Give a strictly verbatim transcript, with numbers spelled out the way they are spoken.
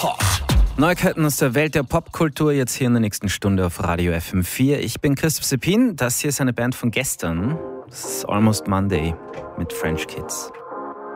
Hot. Neuigkeiten aus der Welt der Popkultur jetzt hier in der nächsten Stunde auf Radio F M vier. Ich bin Christoph Seppin, das hier ist eine Band von gestern. Das ist Almost Monday mit French Kids.